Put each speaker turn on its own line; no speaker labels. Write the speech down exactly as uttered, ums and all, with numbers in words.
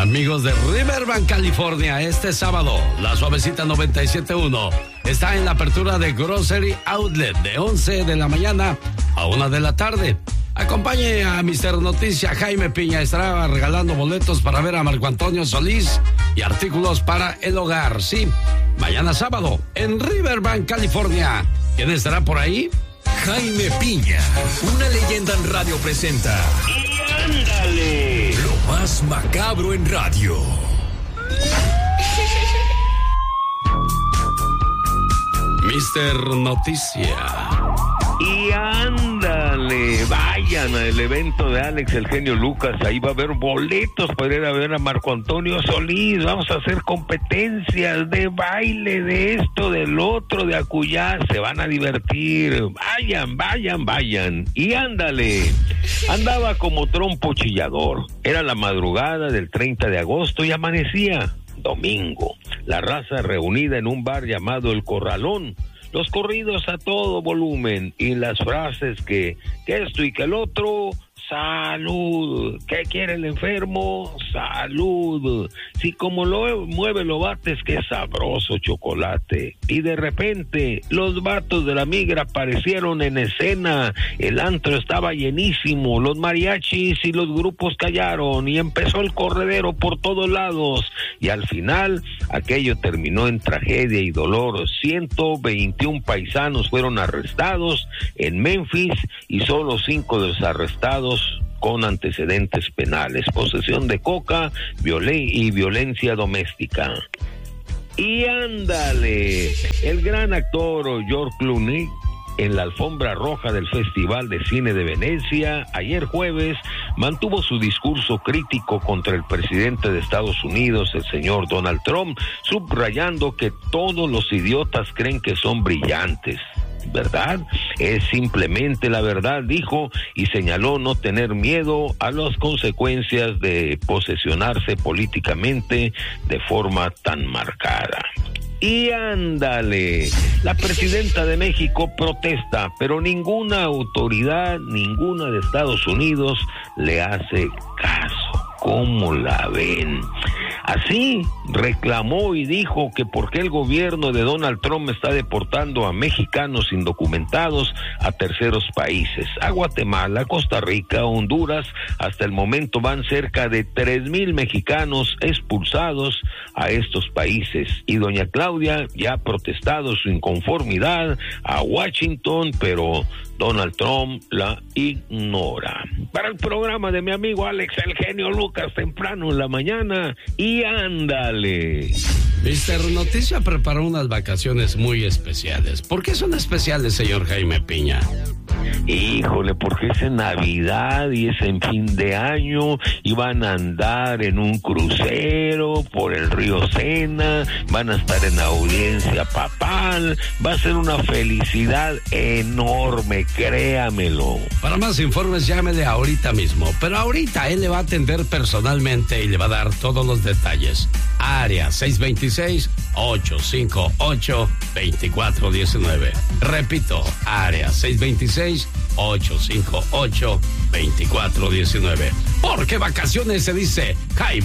Amigos de Riverbank, California, este sábado, la Suavecita noventa y siete punto uno está en la apertura de Grocery Outlet de once de la mañana a una de la tarde. Acompañe a mister Noticia, Jaime Piña, estará regalando boletos para ver a Marco Antonio Solís y artículos para el hogar. Sí, mañana sábado en Riverbank, California. ¿Quién estará por ahí?
Jaime Piña, una leyenda en radio presenta.
¡Y ándale!
Lo más macabro en radio.
mister Noticia.
Y ándale, vayan al evento de Alex El Genio Lucas, ahí va a haber boletos para ir a ver a Marco Antonio Solís, vamos a hacer competencias de baile, de esto, del otro, de acullá, se van a divertir, vayan, vayan, vayan, y ándale, andaba como trompo chillador, era la madrugada del treinta de agosto y amanecía domingo, la raza reunida en un bar llamado El Corralón, los corridos a todo volumen y las frases que, que esto y que el otro, salud, ¿qué quiere el enfermo? Salud, si como lo mueve lo bates, qué sabroso chocolate. Y de repente los vatos de la migra aparecieron en escena, el antro estaba llenísimo, los mariachis y los grupos callaron y empezó el corredero por todos lados y al final aquello terminó en tragedia y dolor. ciento veintiún paisanos fueron arrestados en Memphis y solo cinco de los arrestados con antecedentes penales, posesión de coca, violen- y violencia doméstica. Y ándale, el gran actor George Clooney en la alfombra roja del Festival de Cine de Venecia, ayer jueves, mantuvo su discurso crítico contra el presidente de Estados Unidos, el señor Donald Trump, subrayando que todos los idiotas creen que son brillantes. ¿Verdad? Es simplemente la verdad, dijo, y señaló no tener miedo a las consecuencias de posesionarse políticamente de forma tan marcada. Y ándale, la presidenta de México protesta, pero ninguna autoridad, ninguna de Estados Unidos le hace caso. ¿Cómo la ven? Así reclamó y dijo que por qué el gobierno de Donald Trump está deportando a mexicanos indocumentados a terceros países, a Guatemala, Costa Rica, Honduras. Hasta el momento van cerca de tres mil mexicanos expulsados a estos países. Y doña Claudia ya ha protestado su inconformidad a Washington, pero Donald Trump la ignora. Para el programa de mi amigo Alex El Genio Lucas, temprano en la mañana, y ándale.
mister Noticia preparó unas vacaciones muy especiales. ¿Por qué son especiales, señor Jaime Piña?
Híjole, porque es en Navidad y es en fin de año y van a andar en un crucero por el río Sena, van a estar en audiencia papal, va a ser una felicidad enorme, créamelo.
Para más informes llámele ahorita mismo, pero ahorita él le va a atender personalmente y le va a dar todos los detalles. Área seis dos seis, ocho cinco ocho, dos cuatro uno nueve. Repito, área seis dos seis, ocho cinco ocho, dos cuatro uno nueve. Porque vacaciones se dice Jaime